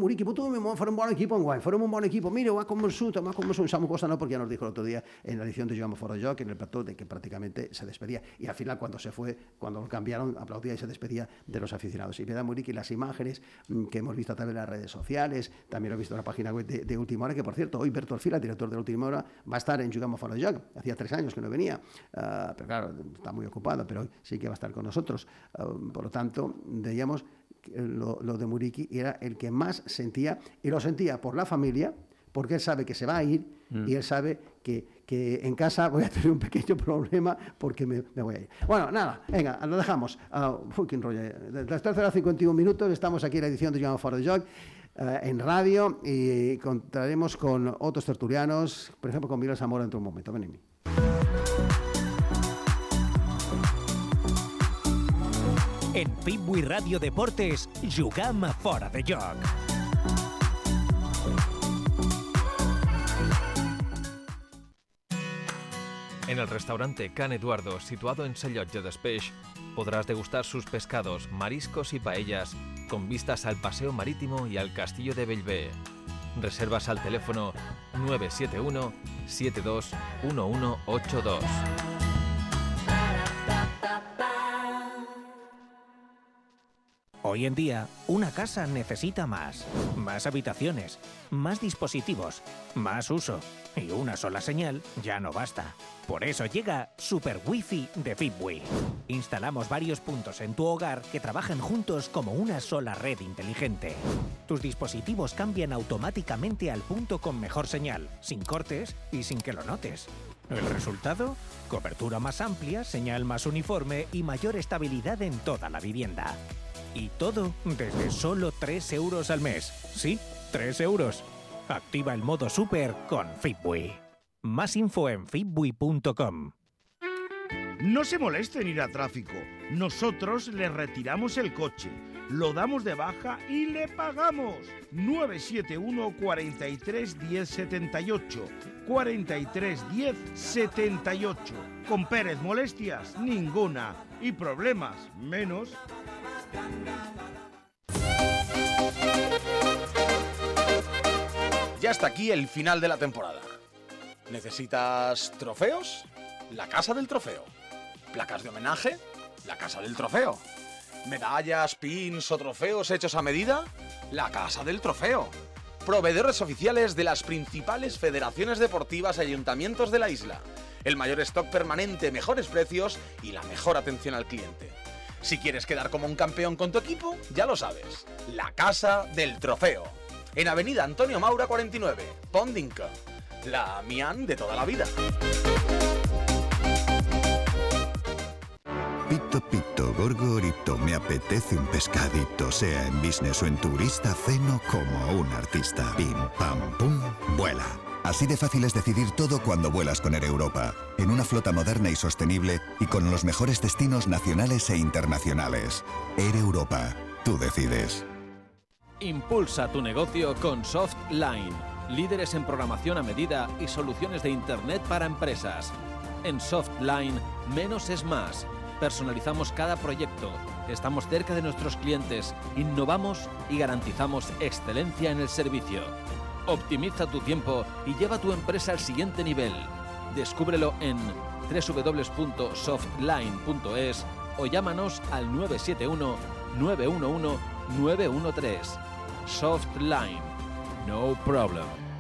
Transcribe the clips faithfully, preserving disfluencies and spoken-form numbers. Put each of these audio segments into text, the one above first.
Muriqui, pues tu fare un buon equipo enguany, farem un bon equipo, mira, ho ha convençut, m'ha convençut, Samu Costa no, porque ya nos dijo el otro día en la edición de Jugamos Fora de Joc, en el plató, de que prácticamente se despedía, y al final cuando se fue, cuando lo cambiaron, aplaudía y se despedía de los aficionados. Y Piedad Muriqui, las imágenes que hemos visto a través de las redes sociales, también lo he visto en la página web de, de Última Hora, que por cierto, hoy Berto Alfila, director de Última Hora, va a estar en Jugamos Fora de Joc, hacía tres años que no venía, uh, pero claro, está muy ocupado, pero hoy sí que va a estar con nosotros. Uh, por lo tanto, veíamos que lo, lo de Muriqui era el que más sentía, y lo sentía por la familia, porque él sabe que se va a ir mm. y él sabe que, que en casa voy a tener un pequeño problema porque me, me voy a ir. Bueno, nada, venga, lo dejamos. Uh, uy, qué enrollo. Desde las trece horas cincuenta y un minutos estamos aquí en la edición de Jugamos Fora de Joc, uh, en radio, y contaremos con otros tertulianos, por ejemplo con Miguel Zamora dentro de un momento. Ven en mí. En Fitbui Radio Deportes, Jugam Fora de Joc. En el restaurante Can Eduardo, situado en Sallotge d'Espeix, podrás degustar sus pescados, mariscos y paellas con vistas al paseo marítimo y al castillo de Bellver. Reservas al teléfono nueve siete uno, siete dos uno uno ocho dos. Hoy en día, una casa necesita más. Más habitaciones, más dispositivos, más uso. Y una sola señal ya no basta. Por eso llega Super Wi-Fi de Fitbui. Instalamos varios puntos en tu hogar que trabajan juntos como una sola red inteligente. Tus dispositivos cambian automáticamente al punto con mejor señal, sin cortes y sin que lo notes. ¿El resultado? Cobertura más amplia, señal más uniforme y mayor estabilidad en toda la vivienda. Y todo desde solo tres euros al mes. Sí, tres euros. Activa el modo Super con Fitbui. Más info en fitbui punto com. No se moleste en ir a tráfico. Nosotros le retiramos el coche, lo damos de baja y le pagamos. nueve siete uno, cuatro tres, diez, setenta y ocho. cuatro tres, diez, setenta y ocho. Con Pérez, molestias ninguna. Y problemas menos. Ya está aquí el final de la temporada. ¿Necesitas trofeos? La Casa del Trofeo. ¿Placas de homenaje? La Casa del Trofeo. ¿Medallas, pins o trofeos hechos a medida? La Casa del Trofeo. Proveedores oficiales de las principales federaciones deportivas y ayuntamientos de la isla. El mayor stock permanente, mejores precios y la mejor atención al cliente. Si quieres quedar como un campeón con tu equipo, ya lo sabes. La Casa del Trofeo. En Avenida Antonio Maura cuarenta y nueve, Pondinca. La Mian de toda la vida. Pito, pito, gorgorito, me apetece un pescadito, sea en business o en turista, ceno como un artista. Pim, pam, pum, vuela. Así de fácil es decidir todo cuando vuelas con Air Europa, en una flota moderna y sostenible y con los mejores destinos nacionales e internacionales. Air Europa, tú decides. Impulsa tu negocio con Softline, líderes en programación a medida y soluciones de Internet para empresas. En Softline, menos es más. Personalizamos cada proyecto, estamos cerca de nuestros clientes, innovamos y garantizamos excelencia en el servicio. Optimiza tu tiempo y lleva tu empresa al siguiente nivel. Descúbrelo en doble u doble u doble u punto softline punto es o llámanos al nueve siete uno, nueve uno uno, nueve uno tres. Softline. No problem.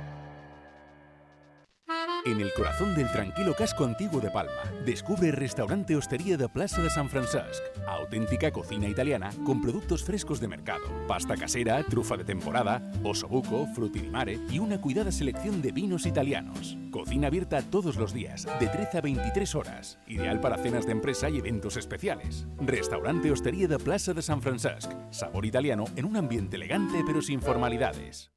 En el corazón del tranquilo casco antiguo de Palma, descubre el restaurante Hostería de Plaza de San Francesc. Auténtica cocina italiana con productos frescos de mercado, pasta casera, trufa de temporada, osobuco, frutti di mare y una cuidada selección de vinos italianos. Cocina abierta todos los días, de trece a veintitrés horas, ideal para cenas de empresa y eventos especiales. Restaurante Hostería de Plaza de San Francesc. Sabor italiano en un ambiente elegante pero sin formalidades.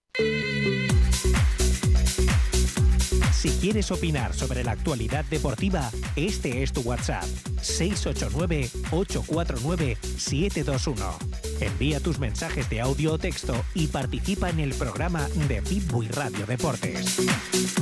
Si quieres opinar sobre la actualidad deportiva, este es tu WhatsApp, seis ocho nueve, ocho cuatro nueve, siete dos uno. Envía tus mensajes de audio o texto y participa en el programa de Fitbui Radio Deportes.